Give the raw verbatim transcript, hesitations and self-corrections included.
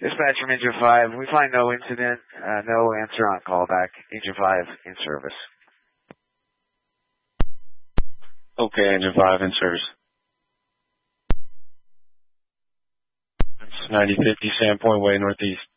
Dispatch from Engine five. We find no incident, uh, no answer on callback. Engine five in service. Okay, Engine five in service. It's ninety fifty Sandpoint Way, northeast.